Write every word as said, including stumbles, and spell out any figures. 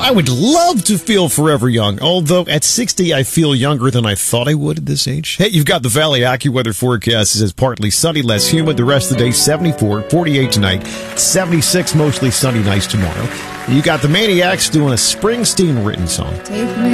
I would love to feel forever young, although at sixty I feel younger than I thought I would at this age. Hey, you've got the Valley AccuWeather forecast. It says partly sunny, less humid. The rest of the day, seventy-four, forty-eight tonight, seventy-six, mostly sunny nights tomorrow. You got the Maniacs doing a Springsteen-written song. Take me